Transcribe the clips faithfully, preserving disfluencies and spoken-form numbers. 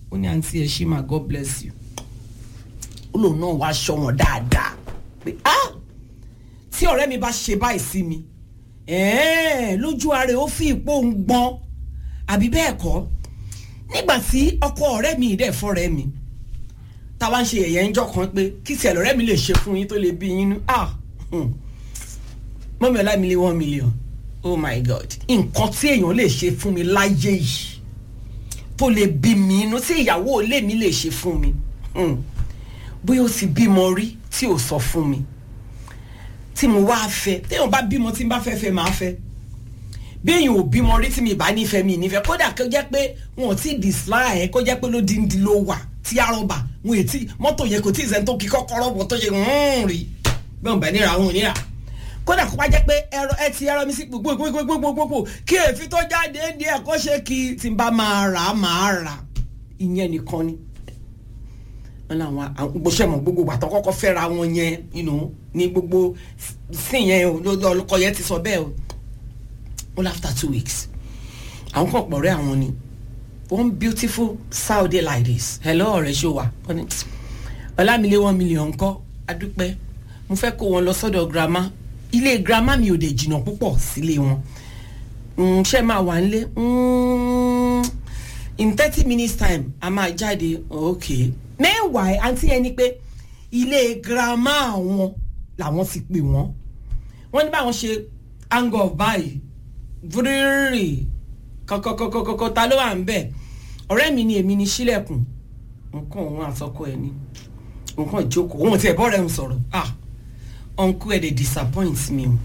ó ní àǹtí ẹ̀ ṣì máa God bless you ó lòun náà wá aṣọ wọn dáadáa pé ah tí ọ̀rẹ́ mi bá ṣe báyìí sí mi lójú ara ó fi ipò ń gbọ́n àbí bẹ́ẹ̀ kọ́ nígbà tí ọkọ ọ̀rẹ́ mi ìdẹ́ fọ́rẹ́ mi táwa ń ṣe ẹ̀yẹ ń jọ kan pé kí tiẹ̀ lọ́rẹ́ mi lè ṣe fún yín tó lè bí yín nú ah mọ́mí ọlámilé one million oh my god nǹkan tí èèyàn lè ṣe fún mi láyé yìí tó lè bí mi inú tí ìyàwó ilé mi lè ṣe fún mi bóyá ó ti bímọ rí tí ò sọ fún mi tí mo wá fẹ́ téèyàn bá bímọ tí n bá fẹ́ fẹ́ máa fẹ́ bí èèyàn ò bímọ rí tí mi bá nífẹ̀ẹ́ mi nífẹ̀ẹ́ kódà kó jẹ́ pé wọn ò tí ì dislike ẹ̀ kó jẹ́ pé ló díndín ló wà tí arọ́bà wọn ò tí mọ́tò yẹn kò tí ì sẹ́ni tó kí kọ́kọ́rọ́ wọ́n tó ṣe ń rí bí wọn bá níra wọn ò níra kódà kó bá jẹ́ pé ẹ̀rọ ẹ ti ẹ̀rọ mi sí gbogbogbogbogbogbogbò kí èéfín tó jáde ní ẹ̀kọ́ ṣe kí tí n bá máa rà á máa rà ìyẹn nìkan ni wọn làwọn gbọ́sẹ̀ mọ̀ gbogbo àtọ́ kọ́kọ́ fẹ́ra wọn yẹn ní gbogbo sí yẹn olùkọ́ yẹn ti sọ bẹ́ẹ̀ o all after two weeks àwọn kan pọ̀ rẹ́ àwọn ni one beautiful Saudi like this hello ọ̀rẹ́ ṣó wa ọlámilé one million kọ́ adúpẹ́ mo fẹ́ kó wọn lọ sọ́dọ̀ grandma ilé grandma mi ò dé jìnnà púpọ̀ sílé wọn ṣé máa wà nílé in thirty minutes time a máa jáde okay meanwhile àǹtí ẹni pé ilé grandma wọn làwọn ti pè wọ́n wọ́n ní báwọn ṣe hang off báyìí vúrírì kọ̀kọ̀kọ̀kọ̀kọ̀ ta ló wà ń bẹ̀ ọ̀rẹ́ mi ni èmi ni sílẹ̀kùn nǹkan òun àtọkọ ẹ̀ ni nǹkan ìjókòó òun ti ẹ̀ bọ́ rẹ̀ ń sọ̀rọ̀ ah uncle ẹ̀ dey disappoint me o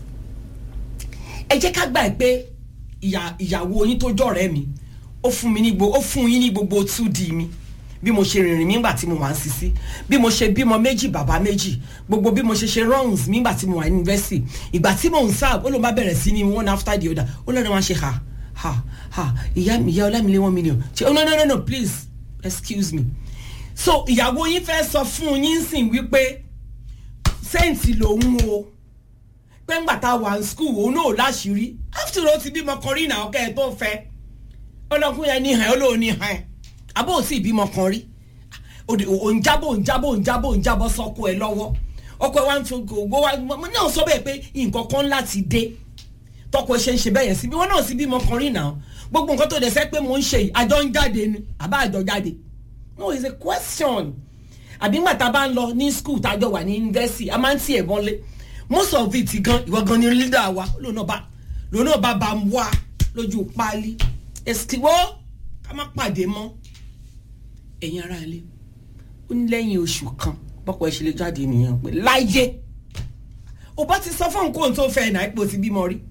ẹ jẹ́ ká gbà pé ìyàwó yín tó jọ̀rẹ́ mi ó fún mi ní gbogbo ó fún yín ní gbogbo two d mi bí mo ṣe rìnrìn nígbà tí mo wà ń sisi bí mo ṣe bímọ méjì bàbá méjì gbogbo bí mo ṣe ṣe runs nígbà tí mo wà ní university ìgbà tí mo ń serve ó ló má bẹ̀rẹ̀ sí ní one after the other ó lọ́dọ̀ wọn ṣe ha ha ha ìyá ìyá ọlámilé one million ṣe oh no no no no please excuse me so ìyàwó yín fẹ́ sọ fún yín sìn wípé sẹ́ǹtì lòun o pé ńgbà tá a wà ní school òun náà láṣìírí after all ti bímọ kan rí ìnáwó kẹ́ ẹ̀ tó fẹ́ ọlọ́kùnrin yẹn ní hàn ó lóun ní hàn abó sì bímọ kan rí òun jábọ̀ òun jábọ̀ òun jábọ̀ òun jábọ̀ sọ́kọ ẹ̀ lọ́wọ́ ọkọ ẹ̀ wá ń fi gbogbo wa náà sọ bẹ́ẹ̀ pé nǹkan kan láti dé tọkọ ẹ̀ ṣe ń ṣe bẹ́ẹ̀ yẹn sí bí wọ́n náà sì bímọ kan rí náà gbogbo nǹkan tó dẹ̀ sẹ́ pé mò ń ṣe yìí àjọ ń jáde ni àbá àjọ jáde no it's a question àbí ńgbà tá a bá ń lọ ní school tá a jọ wà ní university a máa ń tiẹ̀ bọ́lé most of it gan ìwọ gan ni leader wa lóun náà bá lóun náà bá bá wá lójú páálí èsìwọ́ ká má pàdé mọ́ ẹ̀yin ará ilé ó ní lẹ́yìn oṣù kan bọ́kọ̀ ẹ̀ ṣe lè jáde nìyẹn pé láyé ó bá ti sọ fún nǹkan tó fẹ́ náà ipò ti bímọ rí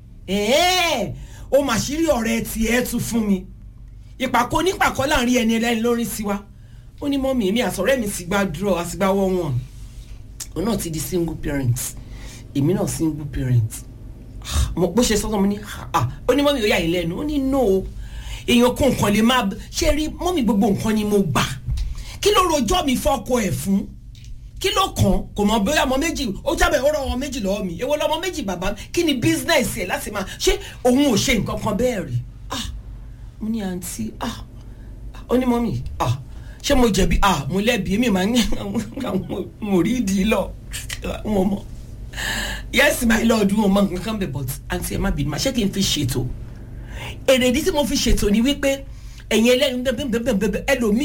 ó mà ṣírí ọ̀rẹ́ tiẹ̀ tún fún mi ìpàkọ́ nípàkọ́ láàrin ẹni ẹlẹ́ni lórí tiwa ó ní mọ́mì èmi àsọ̀rẹ́ mi ti gbá draw àti gbá wọ́n wọn òun náà ti di single parent èmi náà single parent bó ṣe sọ́tọ̀ mo ní ó ní mọ́mì ó yà yín lẹ́nu ó ní no èèyàn kó nǹkan lè máa ṣe rí mọ́mì gbogbo nǹkan ni mo gbà kí ló rojọ́ mi fọ́kọ ẹ̀ fún kí ló kàn kò mọ bóyá ọmọ méjì ó jábẹ̀ ó rọ ọmọ méjì lọ́wọ́ mi èwo lọ́mọ méjì bàbá kí ni business ẹ̀ láti máa ṣé òun ò ṣe nǹkan kan bẹ́ẹ̀ rí ah mo ní àǹtí ah ó ní mọ́mì ah ṣé mo jẹ̀bi ah mo lẹ́bi èmi máa ń ní àwọn mo rí ìdí lọ wọn mọ yes my lord wọn mọ nǹkan kan bẹ̀ but àǹtí ẹ má bínú ma ṣé kí n fi ṣètò èrèdí tí mo fi ṣètò ni wípé ẹ̀yin ẹlẹ́nu ẹlòmíì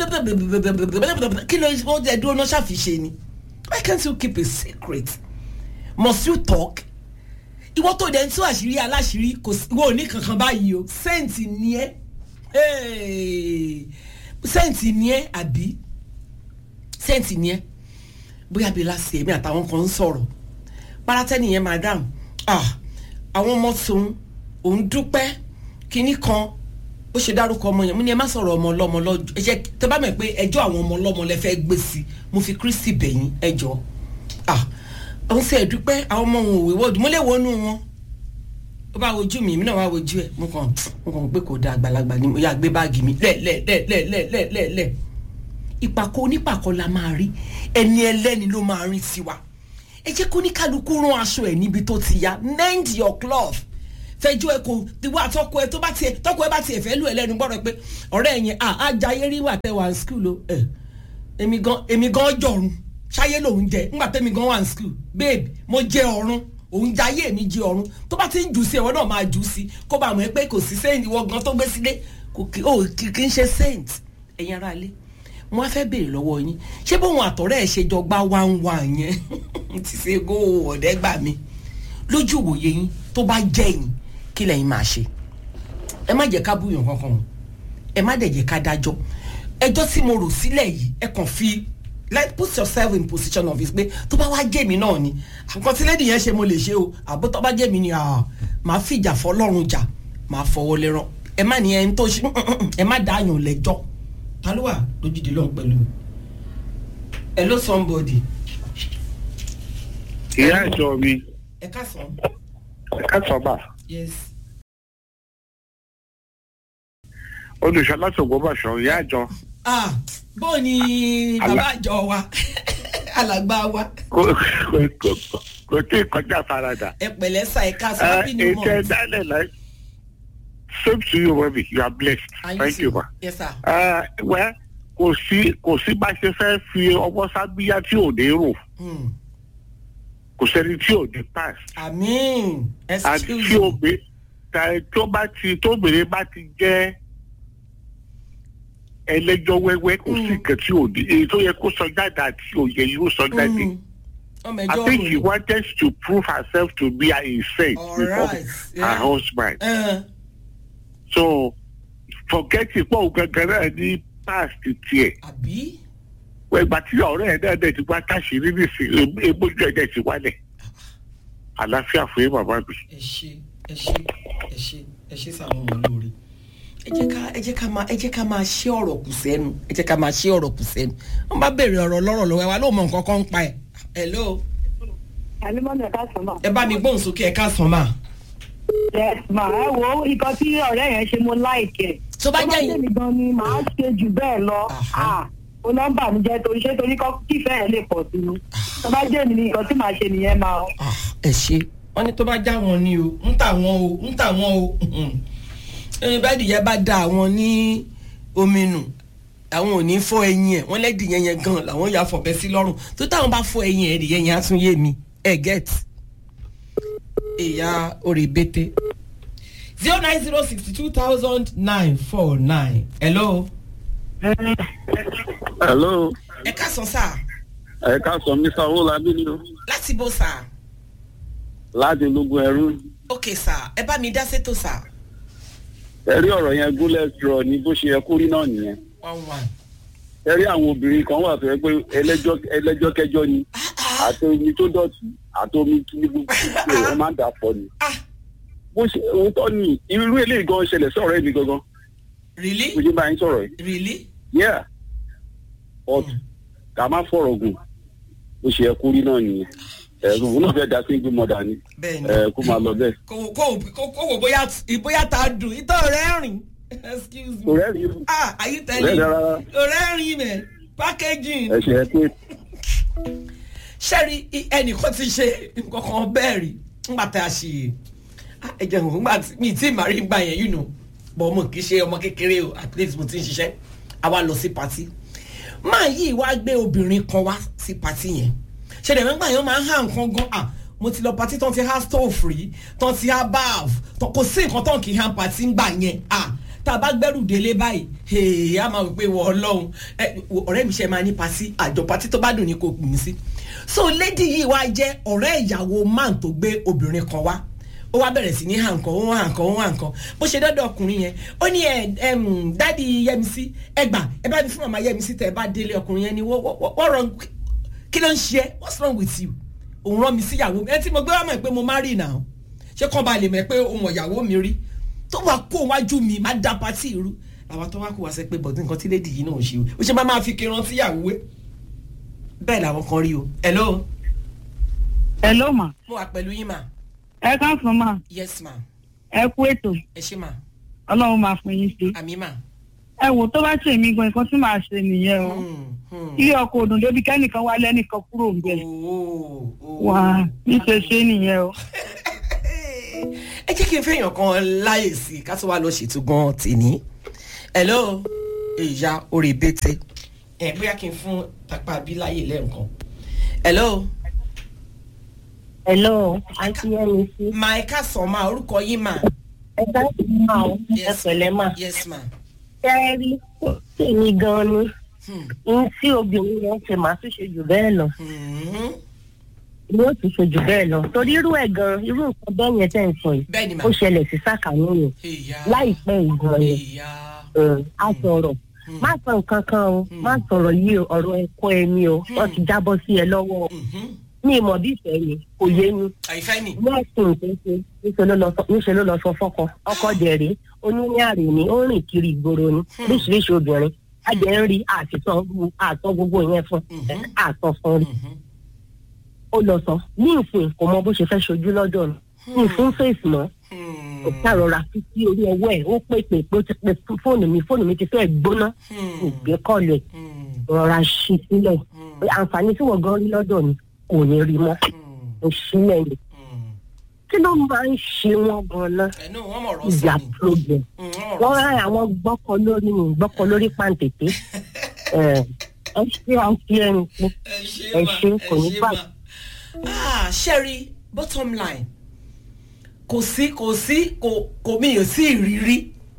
kí ló ń jẹ́ dúró náà ṣàfiṣe ni why can't you keep a secret must you talk ìwọ tó dẹ̀ ń tú àṣírí aláṣírí kò wọ́n ò ní kankan báyìí o sẹ́ǹtì ni ẹ́ sẹ́ǹtì ni ẹ́ àbí sẹ́ǹtì ni ẹ́ bóyá bí láti ẹ̀mí àtàwọn kan ń sọ̀rọ̀ paratẹ́nì yẹn madam ah àwọn ọmọ tòun òun dúpẹ́ kínní kan ó ṣe dárúkọ ọmọ yẹn mo ní ẹ má sọ̀rọ̀ ọmọ ọlọ́mọ lọ́jọ́ ẹ jẹ́ tẹ́ bá mọ̀ pé ẹjọ́ àwọn ọmọ ọlọ́mọ lẹ fẹ́ gbé sí mo fi Kristi bẹ̀yìn ẹjọ́ ah òun sì ẹ̀ dúpẹ́ àwọn ọmọ òun òwe wọ́ọ̀dù mo lè wọnú wọn ó bá wojú mi èmi náà wá wojú ẹ̀ mo kàn mo kàn pé kò da àgbàlagbà ni mo yà gbé báàgì mi lẹ́ẹ̀lẹ́ẹ̀lẹ́ẹ̀lẹ́ẹ̀lẹ́ ìpàkọ́ onípàkọ́ la máa rí ẹni ẹlẹ́ni ló máa rí tiwa ẹ jẹ́ kó ní kálukú rán aṣọ ẹ̀ níbi tó ti ya mend your cloth fẹjọ́ ẹ kò tiwa tọkọ ẹ tó bá tiẹ̀ tọkọ ẹ bá tiẹ̀ fẹ́ lù ẹ lẹ́nu gbọ́dọ̀ pé ọ̀rẹ́ yẹn à á jayé rí wà tẹ wà ní skul o ẹ èmi gan èmi gan jọ̀run ṣáyé lòun jẹ ńgbà tẹ́mi gan wà ní skul babe mo jẹ ọ̀run òun jayé mi jẹ ọ̀run tó bá ti ń jù sí ẹ̀wọ́n náà máa jù sí kó bá mọ̀ ẹ́ pé kò sí saint ìwọ gan tó gbé sílé kò kì í ṣe saint ẹ̀yin ará ilé mo á fẹ́ béèrè lọ́wọ́ yín ṣé bóun àtọ̀rẹ́ ẹ̀ ṣe jọ gbá wá ń wá yẹn ti ṣe gó ọ̀dẹ́gbà mi lójú ìwòye yín tó bá jẹ́ yín kí lẹ́yìn máa ṣe ẹ má jẹ́ ká búyàn kankan ẹ má dẹ̀ jẹ́ ká dájọ́ ẹjọ́ tí mo rò sílẹ̀ yìí ẹ kàn fi like put yourself in position of it pé tó bá wá jẹ́ mi náà ni nǹkan tí lẹ́dí yẹn ṣe mo lè ṣe o àbó tó bá jẹ́ mi ni màá fìjà fọlọ́run jà màá fọwọ́ lẹ́rán ẹ má ní ẹni tó ṣe ẹ má dáàyàn lẹ́jọ́ ta ló wà lójúde lọ́hùn pẹ̀lú hello somebody. ìyá ìjọ mi. ẹ káàsán. ẹ káàsán bá. yes. olùṣọ́ láti Ògbómọ̀ṣọ́ ìyá ìjọ. ah bó ni bàbá àjọ wa alàgbà wa. kò kò kò tí ì kọjá farada. ẹ pẹ̀lẹ́ sa ẹ káàsán happy new month. ètò ẹ̀dálẹ̀ láì same to you baby you are blessed. And thank you you ma. yes sir. Uh, well kò sí kò sí bá ṣe fẹ́ fi ọwọ́ sábíyá tí ò ní rò. kò sẹ́ni tí ò ní pass. àmín àti tí òbí tó bá ti tóbìnrin bá ti jẹ́ ẹlẹ́jọ́ wẹ́wẹ́ kò sí nǹkan tí ò ní èyí tó yẹ kó sọ jáde àti òye yóò sọ jáde. I think she wanted to prove herself to be a saint before right. yeah. her husband. Uh. so forget it pọ̀ gangan náà ní past tiẹ̀. àbí. wọ́n ìgbà tí ọ̀rẹ́ ẹ̀ náà dẹ̀ ti wá káṣírí nísìnyí ebójú ẹ̀ dẹ̀ ti wálẹ̀. àlàáfíà fún yín bàbá mi. ẹ ṣe ẹ ṣe ẹ ṣe ẹ ṣe sàwọn ọmọ lóore ẹ jẹ́ ká ẹ jẹ́ ká máa ẹ jẹ́ ká máa ṣe ọ̀rọ̀ kù sẹ́nu ẹ jẹ́ ká máa ṣe ọ̀rọ̀ kù sẹ́nu wọ́n bá béèrè ọ̀rọ̀ lọ́rọ̀ lọ́wọ́ ẹ wá lóò mọ nǹkan kan ń pa ẹ̀ hello. àlùmọ́nì ẹ̀ka sàn mà. ẹ bá mi gbóhùn sókè ẹ̀ka sàn mà. yes mà ẹ wo nǹkan tí ọ̀rẹ́ yẹn ṣe mo láìkẹ́. tó bá jẹ́ yìí. tó bá jẹ́ mi gan ni màá ṣe jù bẹ́ẹ̀ lọ. o nọ́mbà mi jẹ́ torí ṣé torí kífẹ́ ẹ̀ lè pọ̀ sí i. tó bá jẹ́ mi ni nǹkan tí màá ṣe nìyẹn máa. ẹ ṣe wọ́n ní tó bá já wọn ni o ń tà wọn o ń tà wọn o bẹ́ẹ̀ni yẹn bá da àwọn ní omi nù àwọn ò ní fọ́ ẹyin ẹ̀ wọ́n lẹ́dì yẹn yẹn gan làwọn yà fọ̀bẹ sí lọ́rùn tó táwọn bá fọ́ ẹyin ẹ̀ ẹ̀dì yẹn yẹn á tún yé mi ẹ̀ get ìyá orí bété zero nine zero sixty two thousand nine four nine hello. hello. ẹ káàsán sá. ẹ káàsán mr owolabi ni o. láti bó sá. láti ológun ẹrú. ok sá ẹ bá mi dá sétò sá. ẹ rí ọ̀rọ̀ yẹn gúnlẹ̀ rọ ní bó ṣe yẹ kó rí náà nìyẹn. one one. ẹ rí àwọn obìnrin kan wà tó yẹ pé ẹlẹ́jọ́ ẹlẹ́jọ́ kẹjọ ni àti omi tó dọ̀tí àti omi tí gbogbo wọn máa ń dà pọ̀ ni. bó ṣe òótọ́ ni irú eléyìí gan ṣẹlẹ̀ sí ọ̀rẹ́ mi gangan. really. mo ṣe bá yín sọ̀rọ̀ yìí. really. yeah but ká má fọ̀rọ̀ gùn bó ṣe yẹ kó rí náà nìyẹn. ẹ̀rù òun náà fẹ́ da single mother ni kó máa lọ bẹ́ẹ̀. kò kò kò wò bóyá bóyá tá a dùn ìtọ́ rẹ̀ rìn excuse me. kò rẹ́rìn. ah are you telling me kò rẹ́rìn mẹ́ packaging. ẹ ṣe ẹ pé. sẹ́rí ẹnìkan ti ṣe nǹkan kan bẹ́ẹ̀ rí nígbà tá a ṣe ẹ jẹ́ òun nígbà mi tí màá rí gbà yẹn you know bọ́ mo kì í ṣe ọmọ kékeré o at least mo ti ń ṣiṣẹ́ àwa lọ sí party máa yí wá gbé obìnrin kan wá sí party yẹn ṣẹlẹ̀ nígbà yẹn máa ń há nǹkan gan ah mo ti lọ party tán ti há stove rí tán ti há baff kò sí nǹkan tán kì í há party ń gbà yẹn ah tá a bá gbẹ́rù délé báyìí hey a máa wí pé wọ ọlọ́run ọ̀rẹ́ mi ṣe máa ní party àjọ party tó bá dùn ní kò pè mí sí so lady yìí wá jẹ́ ọ̀rẹ́ ìyàwó man tó gbé obìnrin kan wá ó wá bẹ̀rẹ̀ sí ní há nǹkan ó há nǹkan ó há nǹkan bó ṣe dọ́dọ̀ ọkùnrin yẹn ó ní ẹ dádì Yẹmisí ẹ gbà ẹ bá mi fún màmá Yẹmisí tẹ ẹ bá délé ọkùnrin yẹn ni wọ́n rọ kí ló ń ṣe what's wrong with you òun rán mi síyàwó ẹ tí mo gbé wá mọ̀ pé mo marry now ṣé kàn bá lè mọ̀ pé òun ọ̀yàwó mi rí tó wà kó wájú mi má dá pátì irú làwọn tó wá kó wá sẹ pé bọ̀dún nǹkan tí lédi yìí náà ṣe o ó ṣe máa máa fi kíran síyàwó bẹ́ẹ̀ làwọn kan rí o hello. hello ma. mo wà pẹ̀lú yín ma. ẹ káàsán ma. yes ma. ẹ kú ètò. ẹ ṣé ma. ọlọ́run máa fún yín ṣe. àmín ma. ẹ wò tó bá ṣe mí gan nǹkan tí màá ṣe nìyẹn o ilé ọkọ òdùn débi kẹ́nìkan wá lẹ́nìkan kúrò ń bẹ̀ wà níṣẹ́ ṣe nìyẹn o ẹ jẹ́ kí n fẹ́yàn kan láyè sí i ká tó wá lọ ṣètò gan tèmi. hello ìyá orí bẹ́tẹ̀ ẹ bóyá kí n fún Tàpá bí láyè lẹ́ẹ̀kan. hello. hello àǹtí yẹmi sí. máa ẹ ká sọ máa orúkọ yín mà. ẹ ká sí máa ọ ẹ pẹ̀lẹ́ mà. yes ma. kẹ́rí èmi gan ni n tí obìnrin yẹn ṣe máa tún ṣe jù bẹ́ẹ̀ lọ. ni ó tún ṣe jù bẹ́ẹ̀ lọ torí irú ẹ̀ gan irú nǹkan bẹ́ẹ̀ yẹn tẹ̀ ń sọ yìí ó ṣẹlẹ̀ sí sàkánú yẹn láìpẹ́ ìgbọ̀n yẹn a sọ̀rọ̀ má sọ nǹkan kan o má sọ̀rọ̀ yìí ọ̀rọ̀ ẹ̀kọ́ ẹni o wọ́n ti jábọ́ sí ẹ lọ́wọ́ ní ìmọ̀ bí ìfẹ́ ni kò yé ni lẹ́sìn ìpèsè níṣẹ́ ló lọ sọ fọ́kọ ọkọ dẹ̀rẹ́ oníyàrá ni ó rìn kiri ìgboro ni oríṣiríṣi obìnrin ajẹ́ ń rí àtọ́ gbogbo yẹn fún àtọ́ fún rí ó lọ sọ ní ìsìn kò mọ bó ṣe fẹ́ ṣojú lọ́dọ̀ ni ní ìfún fèsì mọ́ kò ṣàrọ̀ra títí orí ọwọ́ ẹ̀ ó pè pè pé ó ti pe fóònù mi fóònù mi ti fẹ́ gbóná ìgbé kọ́ọ̀lù ẹ̀ rọra ṣí sílẹ̀ àǹfààní tí wọ́n gan rí lọ́dọ̀ ni kò ní rí mọ́ ó sílẹ̀ ni kí ló máa ń ṣe wọ́n gan-an ìyá problem wọ́n rán àwọn gbọ́kọ lórí gbọ́kọ lórí pàǹtẹ̀tẹ̀ ẹ ṣe àti ẹni pé ẹ ṣe kò ní bàjẹ́. ah Sherry, bottom line kò sí kò sí kò kò mi ò sí ìrírí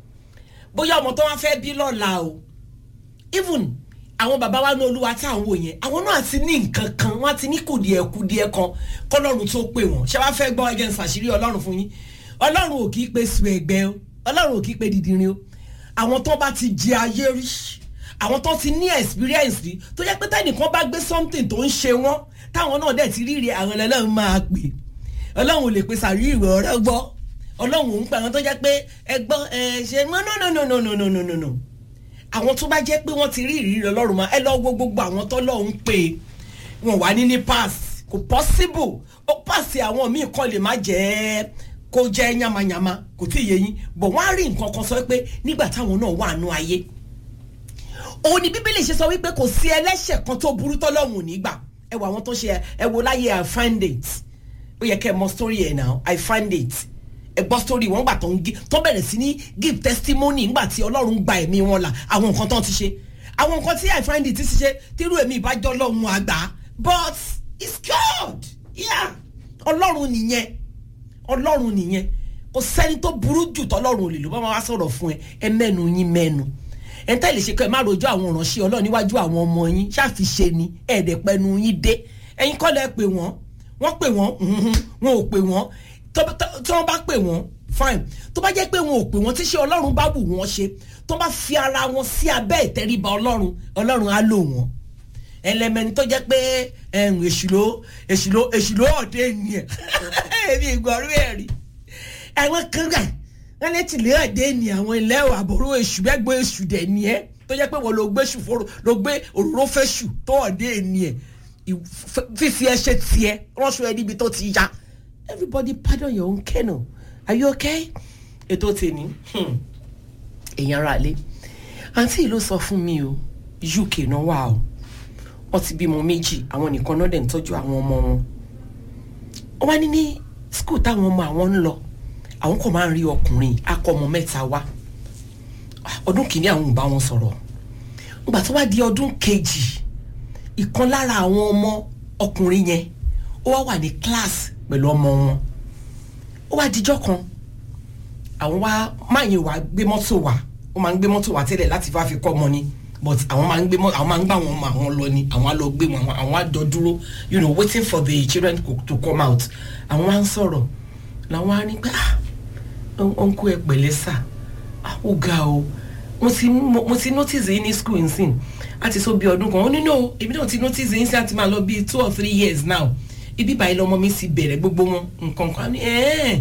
bóyá ọmọ tó wá fẹ́ bí lọ́la o even àwọn bàbá wa ní Olúwa tí àwọn wò yẹn àwọn náà ti ní nǹkan kan wọ́n ti ní kùdìẹ̀kùdìẹ̀ kan kọ́lọ́run tó pè wọ́n ṣé wàá fẹ́ gbọ́ ẹgẹ́ ń ṣàṣírí Ọlọ́run fún yín Ọlọ́run ò kì í pe sùn ẹ̀gbẹ́ o Ọlọ́run ò kì í pe dìdìrín o àwọn tó bá ti jẹ ayé rí àwọn tó ti ní experience rí tó jẹ́ pé tẹ́nìkan bá gbé something tó ń ṣe wọ́n táwọn náà dẹ̀ ti rírí àwọn Ọlọ́run máa pè Ọlọ́run ò lè pe sàrí ìwé ọ̀rẹ́ gbọ́ Ọlọ́run ń pa àwọn tó jẹ́ pé ẹgbọ́n ẹ ṣe no no no no no no no no no àwọn tó bá jẹ́ pé wọ́n ti rí ìrírí Ọlọ́run máa ẹ lọ wo gbogbo àwọn tó lọ́hùn pé wọ́n wà ní ní pass kò possible ó pass àwọn míì kan lè má jẹ́ kó jẹ́ yamayama kò tí ì yé yín bọ̀ wọ́n á rí nǹkan kan sọ pé nígbà táwọn náà wà nù ayé òun ni Bíbélì ṣe sọ wípé kò sí ẹlẹ́ṣẹ̀ kan tó burú tọ́lọ́run ò ní gbà ẹ wo àwọn tó ṣe ẹ wo láyé I find it ó yẹ kẹ́ ẹ mọ story ẹ̀ now I find it ẹ gbọ́ story wọn gbà tó ń gí tó bẹ̀rẹ̀ sí ní give testimony nígbà tí Ọlọ́run gba ẹ̀mí wọn là àwọn nǹkan tó ti ṣe àwọn nǹkan tí I find it ti ṣe tírú èmi ìbájọ́ Ọlọ́run àgbà but it's God yeah Ọlọ́run nìyẹn Ọlọ́run nìyẹn kò sẹ́ni tó burú jù tọ́lọ́run ò lè lò bá máa wá sọ̀rọ̀ fún ẹ ẹ mẹ́nu yín mẹ́nu ẹ̀ ń tẹ́lẹ̀ ṣe kọ́ ẹ má rojọ́ àwọn ìránṣẹ́ Ọlọ́run níwájú àwọn ọmọ yín ṣàfiṣe ni ẹ̀ẹ́dẹ̀pẹ́nu yín dé ẹ̀yin kọ́ lẹ́ pè wọ́n wọ́n pè wọ́n wọn ò pè wọ́n tí wọ́n bá pè wọ́n fine tó bá jẹ́ pé wọn ò pè wọ́n tí ṣe Ọlọ́run bá wù wọ́n ṣe tó bá fi ara wọn sí abẹ́ ìtẹríba Ọlọ́run Ọlọ́run á lò wọ́n ẹlẹ́mẹ̀ni tó jẹ́ pé èṣùlò èṣùlò èṣùlò ọ̀dẹ́ ènìyàn èmi ìgbọ̀rú ẹ̀rí àwọn kan gbà wọ́n lè tìlẹ̀ ọ̀dẹ́ ènìyàn àwọn ilẹ̀ àbúrò èṣù gbẹ́gbẹ́ èṣù dẹ̀ ni ẹ́ tó jẹ́ pé wọ́n ló gbé ṣùfọ́rọ̀ ló gbé òróró fẹ́ṣù tó ọ̀dẹ́ ènìyàn fífi ẹṣẹ tiẹ̀ ránṣọ ẹ níbi tó ti ya everybody pardon your own kennel are you okay ètò tèmi èèyàn ara lé àǹtí ló sọ fún mi o U K náà wà o wọ́n ti bímọ méjì àwọn nìkan náà dẹ̀ ń tọ́jú àwọn ọmọ wọn wọ́n wá ní ní school táwọn ọmọ àwọn ń lọ àwọn kò máa ń rí ọkùnrin akọ ọmọ mẹ́ta wá ọdún kìíní àwọn ò bá wọn sọ̀rọ̀ nígbà tó wá di ọdún kejì ìkan lára àwọn ọmọ ọkùnrin yẹn ó wá wà ní class pẹ̀lú ọmọ wọn ó wá dijọ́ kan àwọn wá máa yẹn wá gbé mọ́tò wá ó máa ń gbé mọ́tò wá tẹ́lẹ̀ láti wá fi kọ́ ọmọ ni but àwọn máa ń gbé àwọn máa ń gbà wọn àwọn lọ ni àwọn á lọ gbé wọn àwọn á jọ dúró you know waiting for the children to, to come out àwọn á ń sọ̀rọ̀ làwọn á ní pé ah uncle ẹ pẹ̀lẹ́ sà ah ó ga o mo ti mo ti notice yín ní school nsìn àti so bí ọdún kan ó ní no èmi náà ti notice yín sí àti máa lọ bí two or three years now ibi báyìí lọmọ mi sì bẹ̀rẹ̀ gbogbo wọn nǹkan kan ní ẹ̀ẹ́n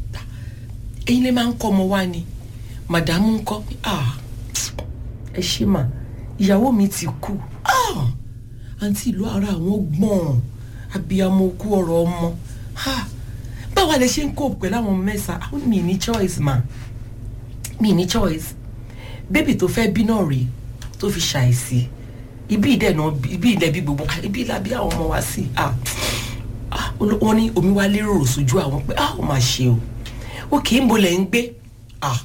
ẹ̀yin lè máa ń kọ́ ọmọ wa ni màdàmú ń kọ́ ah ẹ ṣe mà ìyàwó mi ti kú ah àǹtí ìlú ara àwọn gbọ̀n abiyamọ okú ọ̀rọ̀ ọmọ ah báwa lè ṣe ń kó pẹ̀lú àwọn mẹ́sà àwọn mi ní choice ma mi ní choice bébì tó fẹ́ bí náà rí tó fi ṣàìsí ibi ìdẹ̀ náà ibi ìdẹ̀ bí gbogbo ibi ìlàbí àwọn ọmọ wa sí ah wọ́n ní omi wá lérò sójú àwọn pé ah ó máa ṣe o òkè ń bolẹ̀ ń gbé ah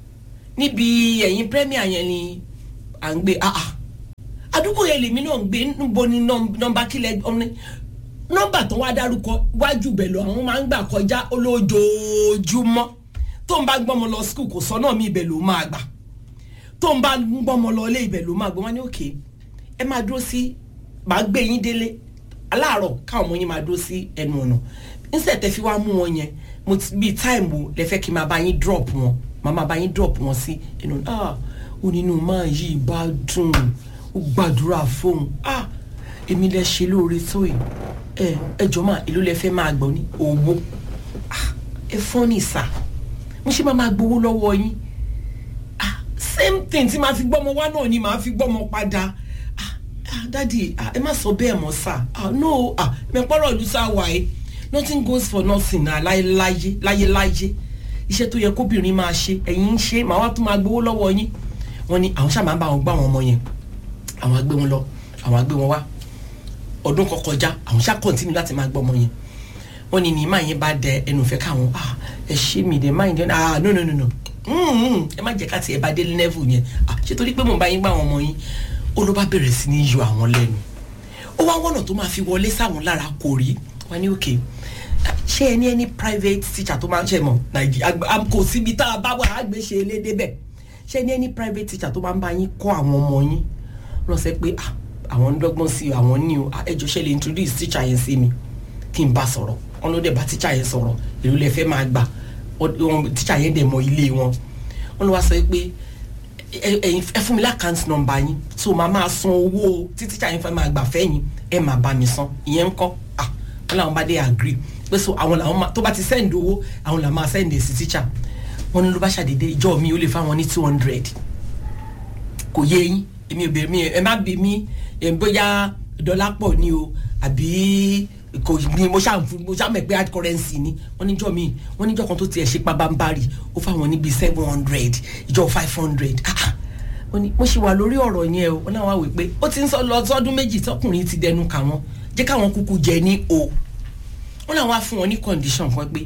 níbi ẹ̀yìn premier yẹn ni à ń gbé ah ah àdúgbò yẹn lèmi náà ń gbé níbo ni nọ́mbà kílẹ̀ ọ̀nẹ́ nọ́mbà tó wá dárúkọ wájú bẹ̀ lọ àwọn máa ń gbà kọjá olójoojúmọ́ tó ń bá gbọ́mọ lọ skul kò sọ náà mi ibẹ̀ ló máa gbà tó ń bá gbọ́mọ lọ ilé ibẹ̀ ló máa gbọ́ wọn ní òkè ẹ máa dúró sí màá gbé yín délé aláàárọ̀ káwọn ọmọ yín máa dúró sí ẹnu ọ̀nà níṣẹ́ tẹ́ fi wá mú wọn yẹn mo ti bíi táìmù lẹ fẹ́ kí n máa bá yín drop wọn màá máa bá yín drop wọn sí ẹnu ọ̀nà ah onínú máa yí bá dùn ó gbàdúrà fóun ah èmi lẹ ṣe lóore tó yìí ẹ ẹ jọ máa èló lẹ fẹ́ máa gbọ́ ní owó ah ẹ fọ́n ní ìsà mo ṣe máa máa gbowó lọ́wọ́ yín ah same thing tí màá fi gbọ́mọ wá náà ni màá fi gbọ́mọ padà ah ah dadi ah ẹ má sọ bẹ́ẹ̀ mọ́ sà ah no ah mẹ́pọ́rọ̀ ìlú sá wà ẹ́ nothing goes for nothing na láyéláyé láyéláyé iṣẹ́ tó yẹ kóbìnrin máa ṣe ẹ̀yin ń ṣe màá wá tún máa gbowó lọ́wọ́ yín wọ́n ní àwọn ṣáà máa ń bá wọn gbá àwọn ọmọ yẹn àwọn agbé wọn lọ àwọn agbé wọn wá ọdún kan kọjá àwọn ṣáà kọ́ntínú láti máa gbọ́ ọmọ yẹn wọ́n ní ní máa yẹn bá dẹ ẹnu fẹ́ káwọn ah ẹ ṣé mi dẹ máa yẹn dẹ ah no no no no ẹ má jẹ́ ká tiẹ̀ bá dé level yẹn ah ṣé torí pé mò ń bá yín gbá àwọn ọmọ yín ó ló bá bẹ̀rẹ̀ sí ní yọ àwọn lẹ́nu ó wá wọ́nà tó máa fi wọlé sáwọn lára kò rí wọ́n ní òkè ṣé ẹ ní ẹni private teacher tó máa ń ṣe mọ̀ nàìjíríà kò síbi tá a bá wà á gbé ṣe elédè bẹ́ẹ̀ ṣé ẹ ní ẹni private teacher tó máa ń bá yín kọ́ àwọn ọmọ yín lọ sẹ pé ah àwọn ń dọ́gbọ́n sí àwọn ní o ẹjọ́ ṣe lè introduce teacher yẹn sí mi kí n bá sọ̀rọ̀ wọn ló dẹ̀ bá teacher yẹn sọ̀rọ̀ èrò lẹ fẹ́ máa gbà teacher yẹn dẹ̀ mọ ilé wọn wọn ló wá sọ pé ẹ fún mi lákàntì nọ́mbà yín so màá máa san owó tí teacher yẹn fẹ́ máa gbà fẹ́yìn ẹ máa bá mi san ìyẹn ń kọ́ ah wọn làwọn bá dé agree pé so àwọn làwọn tó bá ti send owó àwọn làwọn máa send sí teacher wọn ní ló bá ṣàdédé ìjọ mi ó lè fáwọn ní two hundred kò yé yín èmi ò bèrè mi ẹ má bí mi bóyá dọ́là pọ̀ ni o àbí kò ní mo ṣáà mo ṣáà mọ̀ pé hard currency ni wọ́n níjọ́ mi wọ́n níjọ́ kan tó tiẹ̀ ṣe pabambari ó fáwọn níbi seven hundred ìjọ five hundred ah wọ́n ní mo ṣì wà lórí ọ̀rọ̀ yẹn o wọ́n náà wá wí pé ó ti ń sọ lọ sọ́dún méjì tọkùnrin ti dẹnu kà wọ́n jẹ́ káwọn kúkú jẹ ní o wọ́n náà wá fún wọn ní condition kan pé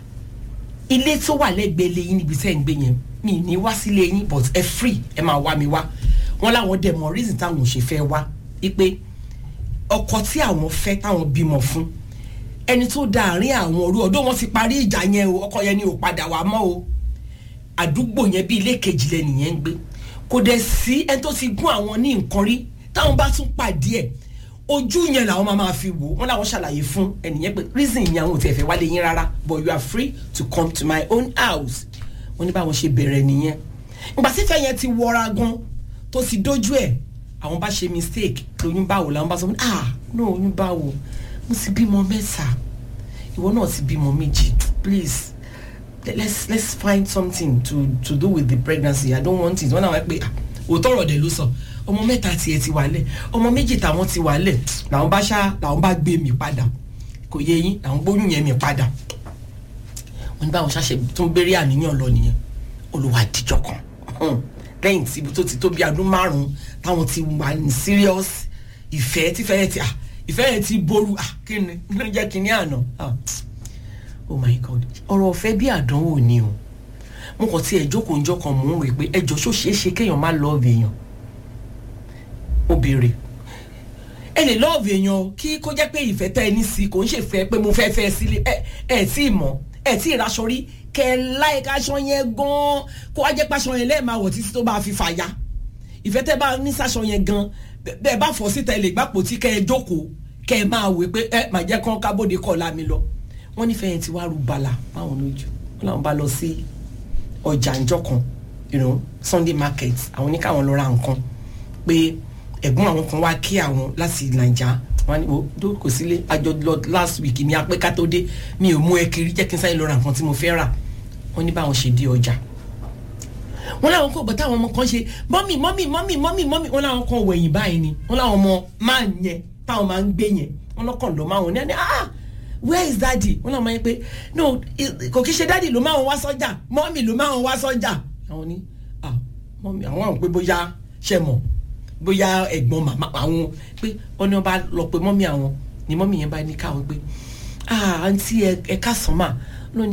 ilé tó wà lẹ́gbẹ̀ẹ́ lẹ́yìn níbi tẹ́ ń gbé yẹn mi ní wá sílé yín but ẹ free ẹ máa wá mi wá wọ́n láwọn dẹ̀ mọ̀ reason táwọn ò ṣe fẹ́ wá wípé ọkọ tí àwọn fẹ́ táwọn bímọ fún ẹni tó da àárín àwọn òru ọdún wọn ti parí ìjà yẹn o ọkọ yẹn ni ò padà wá mọ́ o àdúgbò yẹn bí ilé kejì lẹ́nu yẹn ń gbé kò dẹ̀ sí ẹni tó ti gún àwọn ní nǹkan rí táwọn bá tún pàdé ẹ̀ ojú yẹn làwọn máa máa fi wò wọ́n làwọn ṣàlàyé fún ẹnìyẹn pé reason yẹn àwọn ò tiẹ̀ fẹ́ wálé yín rárá but you are free to come to my own house wọ́n ní báwọn ṣe bẹ̀rẹ̀ nìyẹn ìgbà sífẹ́ yẹn ti wọra gan tó sì dójú ẹ̀ àwọn bá ṣe mistake lóyún báwo làwọn bá sọ fún ah no oyún báwo mo sì bímọ mẹ́ta ìwọ náà sì bímọ méjì please let's let's find something to to do with the pregnancy I don't want it wọ́n náà wá pé ah òótọ́ ọ̀rọ̀ dẹ̀ ló sọ ọmọ mẹ́ta tiẹ̀ ti wálẹ̀ ọmọ méjì táwọn ti wálẹ̀ làwọn bá ṣá làwọn bá gbé mi padà kò yé yín làwọn gbóyún yẹn mi padà wọ́n ní báwọn ṣàṣẹ tó ń bẹ̀rẹ̀ àníyàn lọ nìyẹn olùwàdìjọ kan lẹ́yìn tí tó ti tó bí ọdún márùn-ún táwọn ti wà ní serious ìfẹ́ tí fẹ́ ti ah ìfẹ́ yẹn ti boru ah kí ni ló ń jẹ́ kí ni àná ah oh my god ọ̀rọ̀ ọ̀fẹ́ bí àdánwò ni o mo kàn tí ẹ̀ jókòó ń jọkàn mò ń rè pé ẹjọ́ ṣó ṣeé ṣe kéèyàn má lọ́ọ̀bù èèyàn ó béèrè ẹ lè lọ́ọ̀bù èèyàn kí kó jẹ́ pé ìfẹ́ tẹ́ ẹ ní sí kò ń ṣèfẹ́ pé mo fẹ́ fẹ́ sílé ẹ ẹ tí ì mọ̀ ẹ tí ì raṣọ rí kẹ láìka aṣọ yẹn gan kó wá jẹ́ pàṣọ yẹn lẹ́ẹ̀ máa wọ̀ títí tó bá fi fàya ìfẹ́ tẹ́ bá ní sàṣọ yẹn gan bẹ́ẹ̀ bá fọ́ síta ẹ lè gbàpò tí kẹ ẹ jókòó kẹ ẹ máa wé pé ẹ máa jẹ́ kán kábòde kọ́ lámi lọ wọ́n nífẹ̀ẹ́ yẹn ti wá rú bala báwọn lójú wọ́n làwọn bá lọ sí ọjà ńjọ́ kan you know Sunday market àwọn ní káwọn lọ ra nǹkan pé ẹ̀gbọ́n àwọn kan wá kí àwọn láti Naija wọ́n ní o dó kò sílé àjọ lọ last week mi apẹ́ ká tó dé mi ò mú ẹ kiri jẹ́ kí n sáyé lọ ra nǹkan tí mo fẹ́ rà wọ́n ní báwọn ṣe dé ọjà wọ́n láwọn kò gbọ́ táwọn ọmọ kan ṣe mọ́mì mọ́mì mọ́mì mọ́mì mọ́mì wọ́n láwọn kan wẹ̀yìn báyìí ni wọ́n láwọn ọmọ máa ń yẹn táwọn máa ń gbé yẹn wọ́n lọ́kàn lọ́ máa wọn ní ẹni ah where is daddy wọ́n láwọn máa ń pé no kò kí ṣe daddy ló máa wọn wá sọ́jà mọ́mì ló máa wọn wá sọ́jà àwọn ní ah mọ́mì àwọn àwọn pé bóyá ṣe mọ̀ bóyá ẹ̀gbọ́n màmá àwọn pé wọ́n ní wọ́n bá lọ pé mọ́mì àwọn ni mọ́mì yẹn bá ní káwọn pé ah àǹtí ẹ ká sàn mà lónìí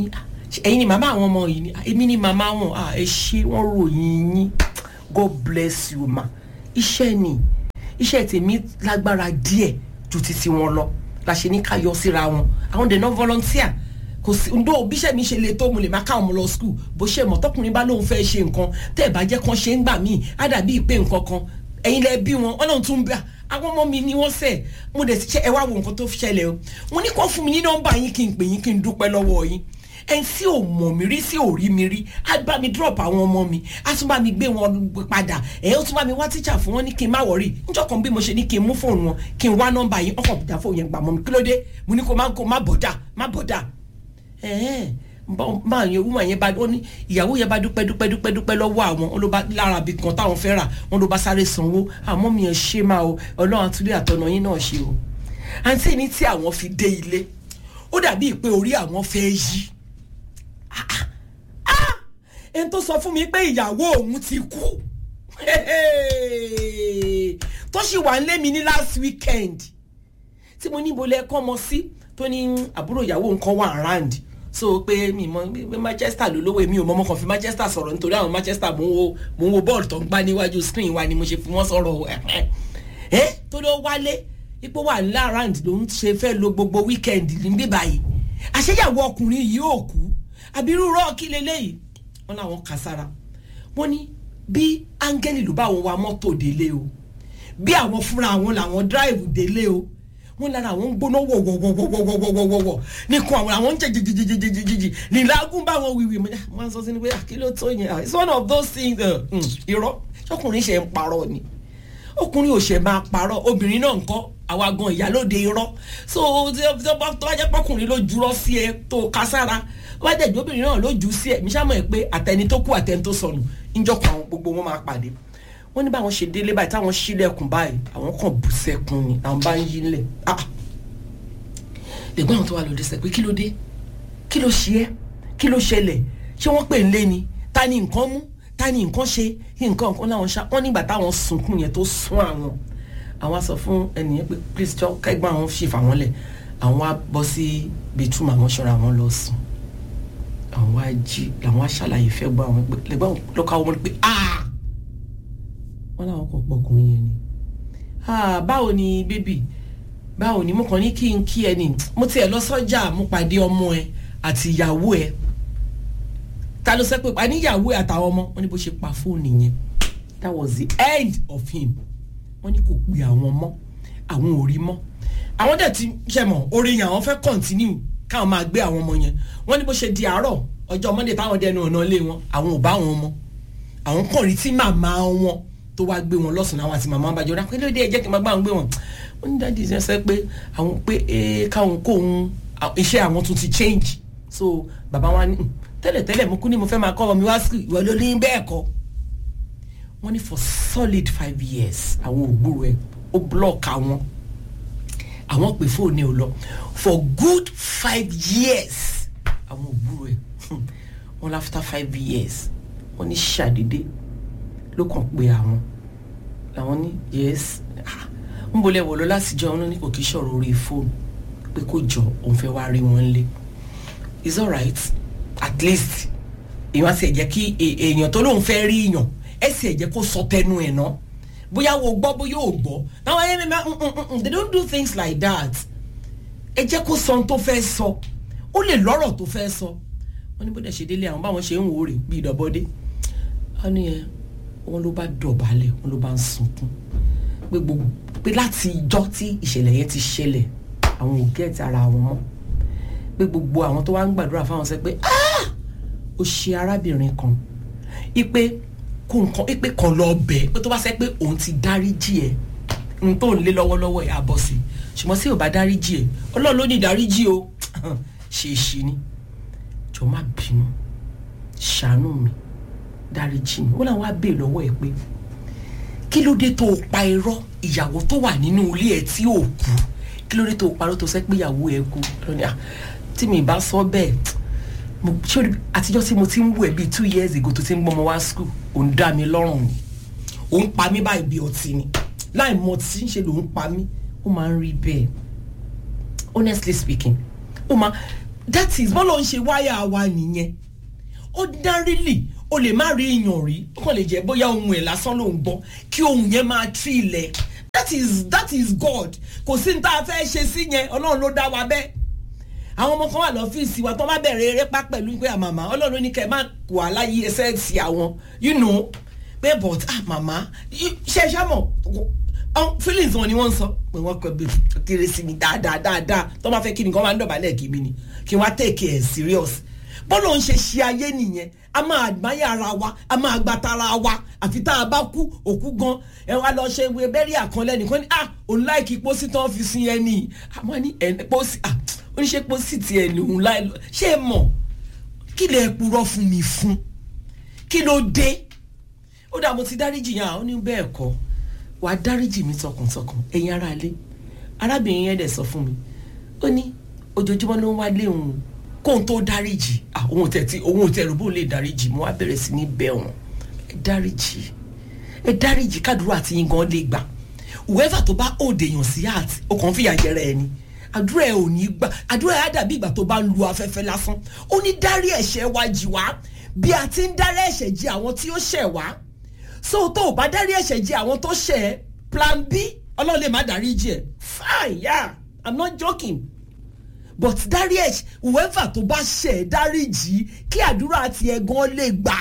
ẹ̀yin ni màmá àwọn ọmọ yìí ni èmi ni màmá wọn ẹ ṣé wọ́n ròyìn yín God bless you ma iṣẹ́ ni iṣẹ́ tèmi lágbára díẹ̀ ju títí wọn lọ la ṣe ní ká yọ síra wọn àwọn dẹ̀ náà volunteer kò sí ǹdó bíṣẹ́ mi ṣe lè tó mo lè máa ká ọmọ lọ school bó ṣe mọ̀ tọkùnrin bá lóun fẹ́ ṣe nǹkan tẹ́ ẹ̀ bá jẹ́ kan ṣe ń gbà míì á dàbí ìpè nǹkan kan ẹ̀yin lẹ bí wọn ọlọ́run tún bá àwọn ọmọ mi ni wọ́n sẹ̀ mo dẹ̀ ṣe ẹ wá wo nǹkan tó ṣẹlẹ̀ o mo ní kó fún mi ní nọ́mbà yín kí n pè yín kí n dúpẹ́ lọ́wọ́ yín ẹn sí ò mọ̀ mí rí sí ò rí mi rí á bá mi drop àwọn ọmọ mi á tún bá mi gbé wọn padà ẹ̀ ó tún bá mi wá tíjà fún wọn ní kí n má wọ̀rí níjọ́ kan bí mo ṣe ní kí n mú fóònù wọn kí n wá nọ́mbà yín ọkọ̀ bùdá fóònù yẹn gbà mọ́ mi kí ló dé mo ní kó má kó má bọ̀dà má bọ̀dà ẹ̀ẹ́n máa yẹn wúmọ̀ yẹn bá ó ní ìyàwó yẹn bá dúpẹ́ dúpẹ́ dúpẹ́ dúpẹ́ lọ́wọ́ àwọn wọn ló bá lára bí kan táwọn fẹ́ rà wọn ló bá sáré sanwó àmọ́ mi ẹ̀ ṣe máa o ọlọ́run àtúndé àtọ̀nà yín náà ṣe o àǹtí ní tí àwọn fi dé ilé ó dàbí pé orí àwọn fẹ́ yí ẹni tó sọ fún mi pé ìyàwó òun ti kú tó sì wà nílé mi ní last weekend tí mo ní ibo lẹ́ẹ̀kọ́ ọmọ sí tó ní àbúrò ìyàwó nǹkan wà around so pé mi mọ Manchester ló lówó mi ò mọ ọmọ kan fi Manchester sọ̀rọ̀ nítorí àwọn Manchester mo ń wo mo ń wo bọ́ọ̀lù tó ń gbá níwájú screen wa ni mo ṣe fi wọ́n sọ̀rọ̀ ẹ̀ tó ló wálé ipò wà ní around ló ń ṣe fẹ́ lo gbogbo weekend níbí báyìí àṣeyàwó ọkùnrin yìí ò kú àbírú rọ́ọ̀kì lélẹ́yìí wọn làwọn kà sára wọn ní bí áńgẹ́lì ló bá wọn wa mọ́tò délé o bí àwọn fúnra àwọn làwọn drive délé o wọn lára àwọn ń gbóná wọ̀wọ̀wọ̀wọ̀wọ̀wọ̀wọ̀ nìkan àwọn àwọn ń jẹ jìjìjìjìjìjì nílágún bá wọn wíwì wọn sọ sí ni pé àkílò tó yẹn it's one of those things irọ́ ọkùnrin ṣe ń parọ́ ni ọkùnrin ò ṣe máa parọ́ obìnrin náà ń kọ́ àwa gan ìyálóde irọ́ so tó bá jẹ́ pọ́kùnrin ló jurọ́ sí ẹ tó kására wọ́n jẹ́ ìjóbìnrin náà ló jù sí ẹ̀ mi ṣá mọ̀ ẹ́ pé àtẹni tó kú àtẹni tó sọnù níjọ́ kan àwọn gbogbo wọn máa pàdé wọ́n ní báwọn ṣe délé báyìí táwọn ṣílẹ̀kùn báyìí àwọn kan bù sẹ́kùn ni àwọn bá ń yí nílẹ̀ ah lẹ́gbọ́n àwọn tó wà lóde sẹ́ pé kí ló dé kí ló ṣe é kí ló ṣẹlẹ̀ ṣé wọ́n pè ń lé ni ta ni nǹkan mú ta ni nǹkan ṣe kí nǹkan nǹkan láwọn ṣá wọ́n nígbà táwọn sunkún yẹn tó sún àwọn àwọn á sọ fún ẹnìyẹn pé please jọ kẹgbọn àwọn ṣì fà wọn lẹ̀ àwọn á bọ́ sí bedroom àwọn ṣọ́ra àwọn lọ sùn àwọn á jí làwọn á ṣàlàyé fẹ́ gbọ́ àwọn pé lẹ́gbọ́n lọ́ka wọn pé ah wọ́n làwọn kò pọkùnrin yẹn ni ah báwo ni bébì báwo ni mo kàn ní kí n kí ẹ ní mo tiẹ̀ lọ sọ́jà mo pàdé ọmọ ẹ àti ìyàwó ẹ ta ló sẹ́ pé pa níyàwó ẹ àtàwọn ọmọ wọn ni bó ṣe pa fóònù yẹn that was the end of him wọ́n ní kò pe àwọn mọ́ àwọn ò rí mọ́ àwọn dẹ̀ ti ṣe mọ̀ orí yẹn àwọn fẹ́ continue káwọn máa gbé àwọn ọmọ yẹn wọ́n ní bó ṣe di àárọ̀ ọjọ́ Monday táwọn dẹnu ọ̀nà ilé wọn àwọn ò bá wọn mọ́ àwọn kàn rí tí màmá wọn tó wá gbé wọn lọ́sàn-án àwọn àti màmá bá jọ dá pé lóde ẹ jẹ́ kí n máa gbá wọn gbé wọn wọ́n ní dáàdi ṣe sẹ́ pé àwọn pé ee káwọn kó òun iṣẹ́ àwọn tún ti change so bàbá wa ní tẹ́lẹ̀tẹ́lẹ̀ mo kú ní mo fẹ́ máa kọ́ ọmọ mi wá sí ìwọ ló ní bẹ́ẹ̀ kọ́ wọ́n ní for solid five years àwọn ògbúrò ẹ̀ ó block àwọn àwọn pè fóònù ò lọ for good five years àwọn ògbúrò ẹ̀ wọ́n after five years wọ́n ní ṣàdédé ló kàn pé àwọn làwọn ní yes ń bolẹ̀ wọ̀ lọ láti jọ ọ́n ní kò kí sọ̀rọ̀ orí fóònù pé kò jọ òun fẹ́ wá rí wọn lé it's alright at least èèyàn àti ẹ̀jẹ̀ kí èèyàn tó lóun fẹ́ rí èèyàn ẹ̀ sì ẹ̀jẹ̀ kó sọ tẹnu ẹ̀ náà bóyá wo gbọ́ bóyá ò gbọ́ táwọn ẹ̀yẹ́ mímá they don't do things like that ẹ jẹ́ kó sọ ohun tó fẹ́ sọ ó lè lọ́rọ̀ tó fẹ́ sọ wọ́n ní bó dẹ̀ ṣe délé àwọn báwọn ṣe ń wò ó rè bí ìdọ̀bọ́dé wọ́n ní ẹ wọ́n ló bá dọ̀bálẹ̀ wọ́n ló bá ń sunkún pé gbogbo pé láti ìjọ́ tí ìṣẹ̀lẹ̀ yẹn ti ṣẹlẹ̀ àwọn ò gẹ́ẹ̀tì ara wọn mọ́ pé gbogbo àwọn tó wá ń gbàdúrà fáwọn sẹ pé ah ó ṣe arábìnrin kan ipe kó nǹkan ipe kan lọ bẹ̀ pé tó bá sẹ pé òun ti dáríjì ẹ̀ n tó ń lé lọ́wọ́lọ́wọ́ ẹ̀ àbọ̀ sí ṣùgbọ́n sí ò bá dáríjì ẹ̀ Ọlọ́run ló ní dáríjì o ṣe é ṣe ni jọ má bínú ṣàánú mi dáríjì mi ó làwọn á bèè lọ́wọ́ ẹ̀ pé kí ló dé tó o pa irọ́ ìyàwó tó wà nínú ilé ẹ̀ tí ò kú kí ló dé tó o parọ́ tó sẹ́ pé ìyàwó ẹ̀ kú lónìí à tí mi bá sọ bẹ́ẹ̀ mo ṣé àtijọ́ tí mo ti ń wù ẹ́ bíi two years ago tó ti ń gbọ́mọ wá school ò ń dá mi lọ́rùn ni ò ń pa mí báyìí bí ọtí ni láì mọ tí ń ṣe ló ń pa mí ó máa ń rí bẹ́ẹ̀ honestly speaking ó máa that is bọ́lá ń ṣe wáyà wa nìyẹn ordinarily o lè má rí èèyàn rí ó kàn lè jẹ́ bóyá ohun ẹ̀ lásán ló ń gbọ́ kí ohun yẹn máa tú ilẹ̀ that is that is God kò sí ní tá a fẹ́ ṣe sí yẹn ọlọ́run ló dá wa bẹ́ẹ̀ àwọn ọmọ kan wà lọ́fíìsì wa tó bá bẹ̀rẹ̀ eré pa pẹ̀lú pé àmàmà ọlọ́run ní kẹ́ ẹ má wà láyé ẹsẹ̀ sí àwọn you know pé but ah màmá ṣe ṣe mọ̀ feelings wọn ni wọ́n ń sọ pé wọ́n kọ́ bí kéré sí mi dáadáa dáadáa tó máa fẹ́ kí ni kọ́ máa ń dọ̀bálẹ̀ kí mi ni kí wọ́n á take it serious bọ́lọ̀ ń ṣe ṣe ayé nìyẹn a máa admire ara wa a máa gbàtara wa àfi tá a bá kú òkú gan ẹ wá lọ ṣe ìwé bẹ́rí àkànlẹ̀ nìkan ní ah òun láìkí pósí tán fi sin ẹni àmọ́ ní ẹ̀ pósí ah oníṣẹ́ pósí ti ẹ̀ ní òun láì lọ ṣé ẹ mọ̀ kí lè purọ́ fún mi fún kí ló dé ó dà mo ti dáríjì yàn ó ní bẹ́ẹ̀ kọ́ wàá dáríjì mi tọkàntọkàn ẹ̀yin ará ilé arábìnrin yẹn dẹ̀ sọ fún mi ó ní ojoojúmọ́ ló ń wá lé òun kóun tó dáríjì àwọn òtẹ̀tì òun òtẹ̀rù bó lè dáríjì mo wá bẹ̀rẹ̀ sí ní bẹ̀ wọ́n ẹ dáríjì ẹ dáríjì kádùúrà àti yín gan lè gbà whoever tó bá òde èèyàn sí àt ó kàn fi àjẹrẹ ẹni àdúrà ẹ ò ní gbà àdúrà ẹ á dàbí ìgbà tó bá ń lu afẹ́fẹ́ lásán ó ní dárí ẹ̀ṣẹ̀ wa jì wá bí a ti ń dárí ẹ̀ṣẹ̀ jì àwọn tí ó ṣẹ̀ wá so tó o bá dárí ẹ̀ṣẹ̀ jì àwọn tó ṣẹ̀ plan B ọlọ́run lè má dáríjì ẹ̀ fine yeah I'm not joking but dárí ẹ̀ṣẹ̀ whoever tó bá ṣẹ̀ dáríjì kí àdúrà àti ẹ̀gàn lè gbà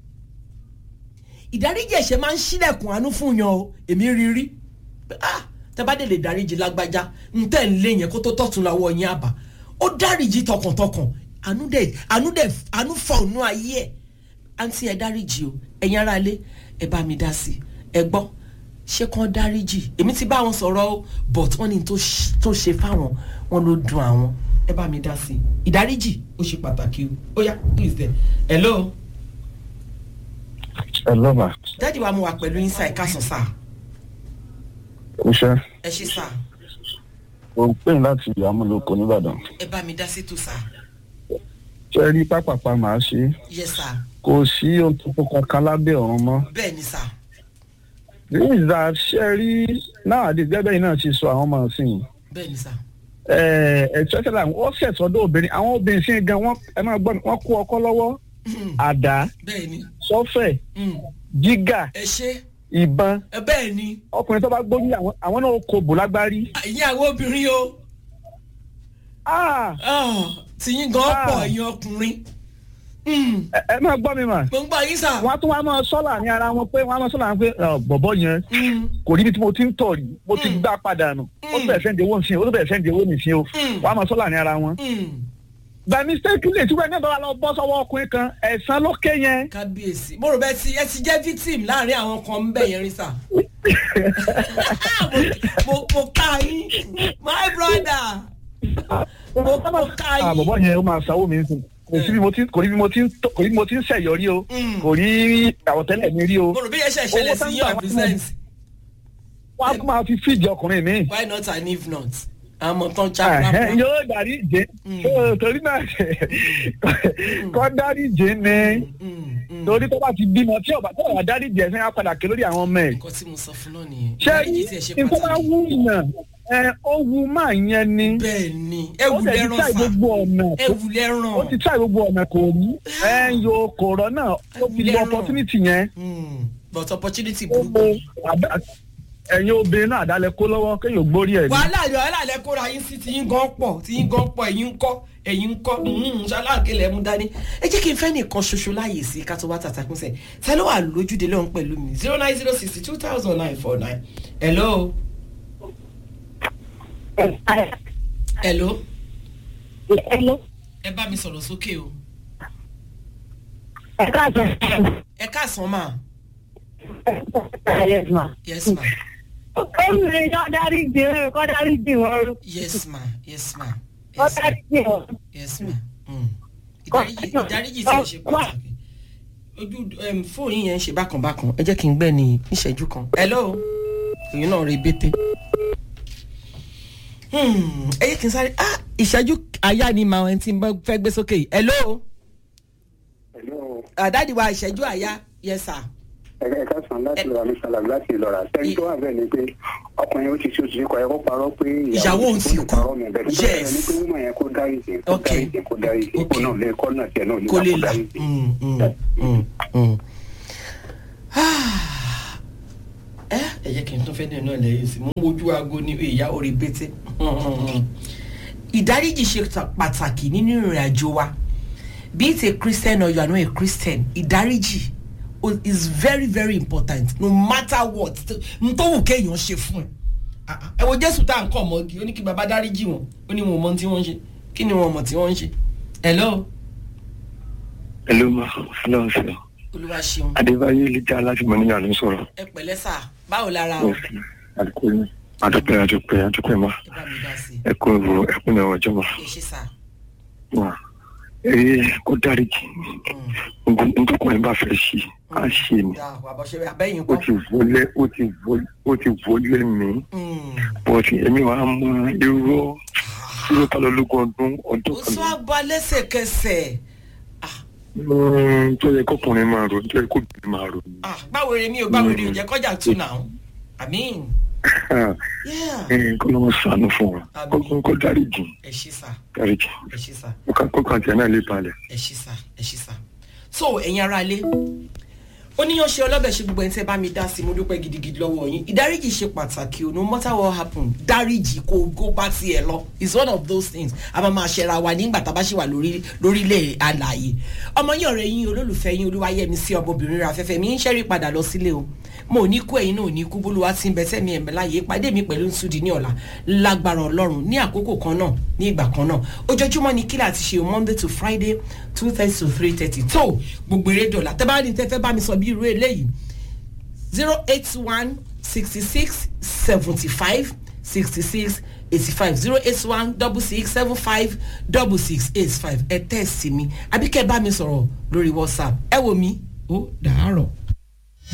ìdáríjì ẹ̀ṣẹ̀ máa ń ṣílẹ̀kùn àánú fún yan o èmi rí rí ah tẹ́ bá dé lè dáríjì lágbájá ń tẹ̀ ń lé yẹn kó tó tọ̀tún lọ́wọ́ yín àbá ó dáríjì tọkàntọkàn àánú dẹ̀ àánú dẹ̀ àánú fọ ònú ayé ẹ̀ àǹtí ẹ̀ dáríjì o ẹ̀yin ará ilé ẹ bá mi dá sí ẹ gbọ́ ṣé kàn dáríjì èmi ti bá wọn sọ̀rọ̀ o but wọ́n ní tó ṣe fáwọn wọn ló dùn àwọn ẹ bá mi dá sí ìdáríjì ó ṣe pàtàkì o ó yá please there hello. hello ma. dájú wa mo wà pẹ̀lú inside kásán sáà. iṣẹ́. ẹ ṣe sáà. o ń pè láti amúlòkọ nìbàdàn. ẹ bá mi dá sí tó sáà. ṣe rí pápápá màá ṣe. yes sir. kò sí ohun tó kankan lábẹ́ ọ̀run mọ́. bẹ́ẹ̀ ni sáà. this is that ṣe rí nowadays gẹ́gẹ́ yìí náà ti sọ àwọn ọmọ ọ̀sìn yìí. bẹ́ẹ̀ ni sáà. ẹ̀ẹ́dẹ́gbẹ̀sẹ̀ làwọn ó ṣẹ̀sọ́dọ̀ obìnrin àwọn obìnrin sí gan wọ́n ẹ máa gbọ́ wọ́n kó ọkọ́ lọ́wọ́ àdá sọ́fẹ̀ jígà ìbọn bẹ́ẹ̀ ni ọkùnrin tó bá gbóyún àwọn àwọn náà kò bò lágbárí. ìyẹn àwọn obìnrin o tìyín gan pọ̀ ẹ̀yin ọkùnrin. ẹ máa gbọ́ mi mà. mo ń gbọ́ yín sà. wọ́n á tún wá máa sọ́là ní ara wọn pé wọ́n á máa sọ́là pé bọ̀bọ̀ yẹn kò níbi tí mo ti ń tọ̀ rí mo ti gbá padà nù ó tún bẹ̀rẹ̀ sẹ́ndì owó nìsín ó tún bẹ̀rẹ̀ sẹ́ndì owó nìsín o wọ́n á máa sọ́là ní ara wọn. by mistake lè tí wọ́n náà bá lọ bọ́ sọ́wọ́ ọkùnrin kan ẹ̀sán ló ké yẹn. kábíyèsí mo rò bẹ́ẹ̀ ti ẹ ti jẹ́ victim láàrin àwọn kan ń bẹ̀ yẹn rí sà. mo mo ká yín my brother mo mo ká yín. bọ̀bọ̀ yẹn ó máa sanwó mi nísìn kò sí bí mo ti kò ní bí mo ti kò ní bí mo ti ń ṣẹ̀yọ rí o kò ní àwọ̀tẹ́lẹ̀ mi rí o. mo rò bí ẹ ṣe ṣẹlẹ̀ sí yín present. wọ́n á máa fi fíìdì ọkùnrin mi. why not and if not àmọ́ tán jáde. yóò dárí jẹ torí náà kọ́ dárí jẹ ni torí tó bá ti bímọ tí ọba tó bá dárí jẹ sẹ́yìn á padà ké lórí àwọn ọmọ ẹ̀. nǹkan tí mo sọ fún náà nìyẹn. ṣé nǹkan bá wú yàn ẹ ó wu máa yẹn ni. bẹ́ẹ̀ni ẹ wù lẹ́ràn sá ẹ wù lẹ́ràn. ó ti try gbogbo ọ̀nà kò rí ẹ yo kò rọ náà ó fi lo opportunity yẹn. but opportunity burúkú. ẹ̀yin obìnrin náà àdálẹ́ kó lọ́wọ́ kéèyàn gbórí ẹ̀ ní. wàhálà yọ wàhálà lẹ kóra yín sí tiyín gan pọ̀ tiyín gan pọ̀ ẹ̀yin ń kọ́ ẹ̀yin ń kọ́ ṣaláàkélẹ̀ mú dání. ẹ jẹ́ kí n fẹ́ nìkan ṣoṣo láàyè sí ká tó wá tàtàkùn sẹ̀ tẹ́ ló wà lójúde lọ́hùn pẹ̀lú mi zero nine zero sixty two thousand nine four nine. hello. hello. hello. ẹ bá mi sọ̀rọ̀ sókè o. ẹ káàsán. ẹ káàsán mà. yes ma. yes ma. Kọ́mìnrin kọ́ dárí jì wọ́n kọ́ dárí jì wọ́n. yes ma yes ma. kọ́ dárí jì wọ́n. yes ma. ìdáríjì ìdáríjì tí ẹ ṣe pàtàkì ojú fóònù yẹn ń ṣe bákan bákan ẹ jẹ́ kí n gbẹ́ ní ìṣẹ́jú kan. hello. òyìn náà rí bété. ẹ jẹ́ kí n sáré ah ìṣẹ́jú àyà ni màá ẹni tí n bá fẹ́ gbé sókè yìí. hello. hello. àdáàdì wa ìṣẹ́jú àyà yes sir. ẹ̀ka sàn láti lọ́ra mi sàlàyé láti lọ́ra sẹ́ni tó wà bẹ́ẹ̀ ni pé ọkùnrin ó ti ṣe òṣìṣẹ́ kọ́ ẹ kó parọ́ pé ìyàwó òun ti kú parọ́ mi bẹ́ẹ̀ tó bẹ́ẹ̀ ni pé wúmọ̀ yẹn kó dárí sí kó dárí sí kó dárí sí kó náà lè kọ́ náà tiẹ̀ náà lè kó lè là dárí sí. ẹ ẹ jẹ́ kí n tún fẹ́ ní ọ̀nà lẹ́yìn sí mo ń wojú aago ní ìyá orí bété ìdáríjì ṣe pàtàkì nínú ìrìn àjò wa be it a Christian or you are not a Christian ìdáríjì is very very important no matter what n tó wù kéèyàn ṣe fún ẹ ẹ wo Jésù tá à ń kọ́ ọmọge ó ní kí baba dáríjì wọn ó ní wọn mọ tí wọ́n ń ṣe kí ni wọn mọ tí wọ́n ń ṣe. hello. hello ma hello sir. olúwa ṣeun. adébáyé lè dá láti mọ níyàwó ń sọ̀rọ̀. ẹ pẹ̀lẹ́ sà báwo lára o. àdúpẹ́ àdúpẹ́ àdúpẹ́ àdúpẹ́ ma ẹ kú ìwò ẹ kú ìwò ọjọ́ ma. ẹ ṣe sà. ẹ kó dáríjì ntọ́kùnrin bá fẹ́ ṣe á ṣe ni ó ti wọlé ó ti wọlé ó ti wọlé mi bọ́ọ̀tì èmi wàá mọ irú irú ta lọ́lọ́gún ọdún ọdún kan. ó sọ àgbà lẹ́sẹ̀kẹsẹ̀. tó yẹ kọkùnrin máa rò tó yẹ kóbìnrin máa rò. báwo rẹ mi ò báwo rẹ ò jẹ́ kọjá tún náà àmín. kọ́ ló ń sànú fún wa kọ́kọ́ kọ́ dáríjì. ẹ ṣí sà. dáríjì. ẹ ṣí sà. kọ́kọ́ àti ẹ̀ náà lè balẹ̀. ẹ ṣí sà ẹ ṣí sà. so ẹ̀yin ará ilé oníyan ṣe ọlọ́bẹ̀ ṣe gbogbo ẹni tẹ́ bá mi dá sí mo dúpẹ́ gidigidi lọ́wọ́ yín ìdáríjì ṣe pàtàkì o no matter what happen dáríjì kò go bá tiẹ̀ lọ it's one of those things a máa máa ṣẹra wa nígbà tá a bá ṣì wà lórí lórílẹ̀ àlàyé ọmọ yín ọ̀rẹ́ yín olólùfẹ́ yín olúwayẹmí sí ọmọbìnrin rẹ̀ afẹ́fẹ́ mi ń ṣẹ́rí padà lọ sílé o mo ní kú ẹ̀yin náà ní kú bólúwa tí ń bẹ tẹ́mi ẹ̀mẹ́ láàyè pàdé mi pẹ̀lú nsúdi ní ọ̀la lágbára ọlọ́run ní àkókò kan náà ní ìgbà kan náà ojoojúmọ́ ni kílà ti ṣe monday to friday two thirty to three thirty tó gbogbo eré dọ̀là tẹ́ bá ní tẹ́ fẹ́ bá mi sọ bí irú eléyìí zero eight one sixty six seventy five sixty six eighty five zero eight one double six seven five double six eight five ẹ tẹ́ẹ̀sì mi àbí kẹ́ bá mi sọ̀rọ̀ lórí whatsapp ẹ wò mí ó dàárọ̀.